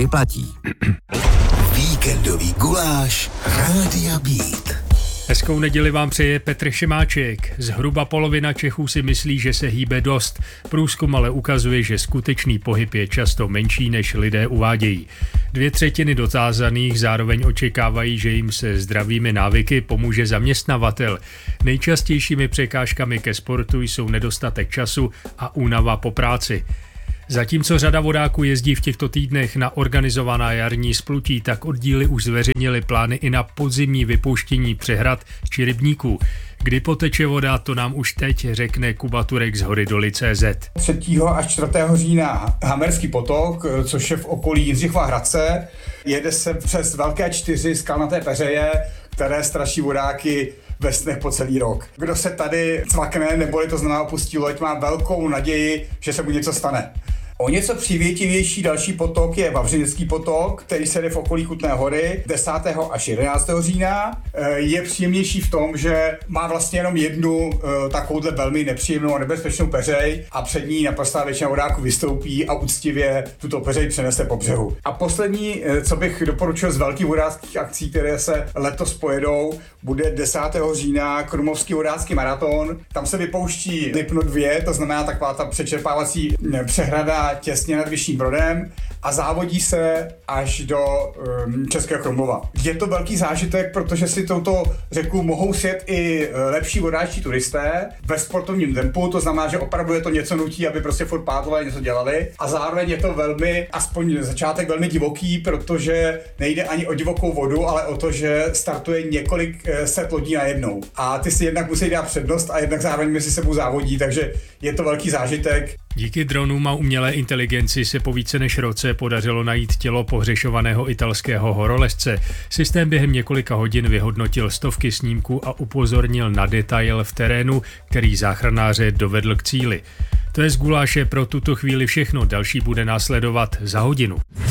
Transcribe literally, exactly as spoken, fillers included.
vyplatí. Víkendový guláš Rádia Beat. Hezkou neděli vám přeje Petr Šimáček. Zhruba polovina Čechů si myslí, že se hýbe dost. Průzkum ale ukazuje, že skutečný pohyb je často menší, než lidé uvádějí. Dvě třetiny dotázaných zároveň očekávají, že jim se zdravými návyky pomůže zaměstnavatel. Nejčastějšími překážkami ke sportu jsou nedostatek času a únava po práci. Zatímco řada vodáků jezdí v těchto týdnech na organizovaná jarní splutí, tak oddíly už zveřejnily plány i na podzimní vypouštění přehrad či rybníků. Kdy poteče voda, to nám už teď řekne Kuba Turek z Hory Doly tečka cé zet. třetího až čtvrtého října Hamerský potok, což je v okolí Jindřichova Hradce. Jede se přes velké čtyři skalnaté peřeje, které straší vodáky ve snech po celý rok. Kdo se tady cvakne, neboli to znamená opustí loď, má velkou naději, že se mu něco stane. O něco přívětivější další potok je Vavřinecký potok, který se jde v okolí Kutné Hory desátého až jedenáctého října. Je příjemnější v tom, že má vlastně jenom jednu takovouhle velmi nepříjemnou a nebezpečnou peřej a před ní naprostá většina vodáků vystoupí a úctivě tuto peřej přenese po břehu. A poslední, co bych doporučil z velkých vodáckých akcí, které se letos pojedou, bude desátého října Krumlovský vodácký maraton. Tam se vypouští Lipno dva, to znamená taková ta přečerpávací přehrada těsně nad Vyšším Brodem a závodí se až do um, Českého Krumlova. Je to velký zážitek, protože si touto řeku mohou sjet i lepší vodáčtí turisté ve sportovním tempu, to znamená, že opravdu je to něco nutí, aby prostě furt pádlovali, něco dělali a zároveň je to velmi, aspoň začátek velmi divoký, protože nejde ani o divokou vodu, ale o to, že startuje několik set lodí najednou. A ty si jednak musí dát přednost a jednak zároveň mezi sebou závodí, takže je to velký zážitek. Díky dronům a umělé inteligenci se po více než roce podařilo najít tělo pohřešovaného italského horolezce. Systém během několika hodin vyhodnotil stovky snímků a upozornil na detail v terénu, který záchranáře dovedl k cíli. To je z guláše pro tuto chvíli všechno, další bude následovat za hodinu.